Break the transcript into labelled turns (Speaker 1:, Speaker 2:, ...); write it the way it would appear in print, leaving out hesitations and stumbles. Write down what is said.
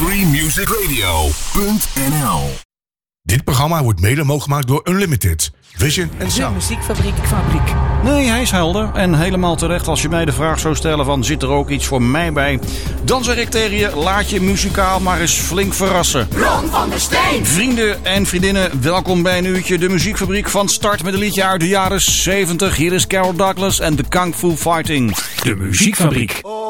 Speaker 1: freemusicradio.nl.
Speaker 2: Dit programma wordt mede mogelijk gemaakt door Unlimited, Vision en
Speaker 3: De
Speaker 2: Sound.
Speaker 3: muziekfabriek.
Speaker 4: Nee, hij is helder en helemaal terecht als je mij de vraag zou stellen van zit er ook iets voor mij bij? Dan zeg ik tegen je, laat je muzikaal maar eens flink verrassen.
Speaker 1: Ron van der Steen.
Speaker 4: Vrienden en vriendinnen, welkom bij een uurtje de muziekfabriek van start met een liedje uit de jaren 70. Hier is Carol Douglas en de Kung Fu Fighting.
Speaker 5: De muziekfabriek.